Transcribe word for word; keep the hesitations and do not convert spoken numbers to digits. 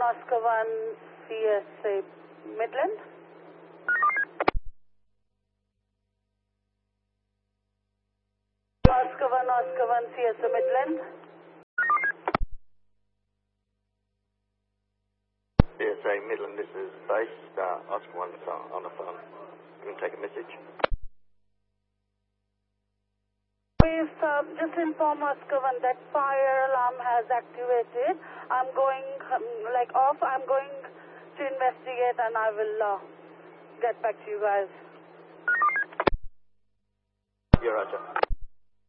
Oscar one C S A Midland. Oscar one, Oscar one C S A Midland. C S A Midland, this is base. Uh, Oscar one's uh, on the phone. You can take a message. Please uh, just inform Oscar one that fire alarm has activated. I'm going um, like off. I'm going to investigate and I will uh, get back to you guys. Yeah, Roger.